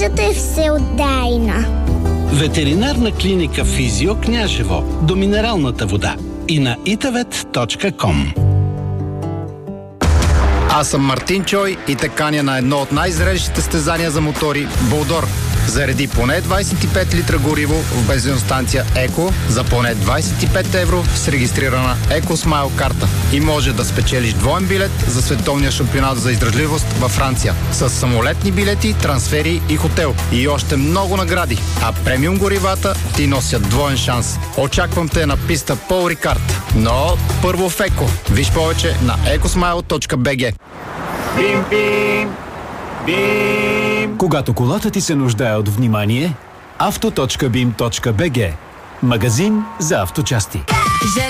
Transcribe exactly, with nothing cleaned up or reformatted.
Мрежата е всеотдайна. Ветеринарна клиника Физио Княжево до минералната вода и на итавет точка ком. Аз съм Мартин Чой и те каня на едно от най-зрелищите състезания за мотори – Булдор. Зареди поне двайсет и пет литра гориво в бензиностанция Еко за поне двайсет и пет евро с регистрирана Еко Смайл карта. И може да спечелиш двоен билет за световния шампионат за издръжливост във Франция. С самолетни билети, трансфери и хотел. И още много награди. А премиум горивата ти носят двоен шанс. Очаквам те на писта Пол Рикард. Но първо в Еко. Виж повече на екосмайл точка би джи. Бим, бим, бим. Когато колата ти се нуждае от внимание, авто точка бим точка би джи. Магазин за авточасти.